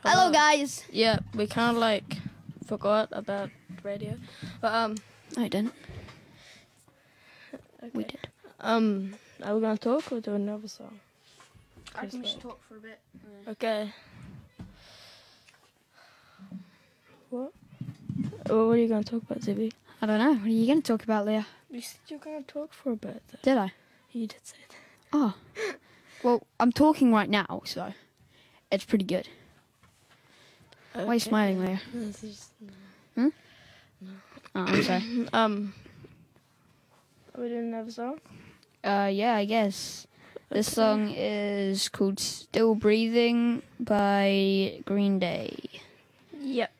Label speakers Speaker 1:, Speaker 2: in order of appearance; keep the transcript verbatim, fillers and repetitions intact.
Speaker 1: Hello, guys.
Speaker 2: Yeah, we kind of like forgot about radio, but um,
Speaker 1: I didn't.
Speaker 2: okay.
Speaker 1: We did.
Speaker 2: Um, are we gonna talk or do another song?
Speaker 1: I can just
Speaker 2: like-
Speaker 1: talk for a bit.
Speaker 2: Okay. What? Well, what are you gonna talk about, Zibby?
Speaker 1: I don't know. What are you going to talk about, Leah?
Speaker 2: You said you're gonna talk for a bit. Though.
Speaker 1: Did I?
Speaker 2: You did say that.
Speaker 1: Oh. Well, I'm talking right now, so it's pretty good. Why are you smiling, Leah?
Speaker 2: This is-
Speaker 1: Hmm? Oh, I'm sorry.
Speaker 2: Um, are we doing another song?
Speaker 1: Uh, yeah, I guess. This song is called Still Breathing by Green Day.
Speaker 2: Yep.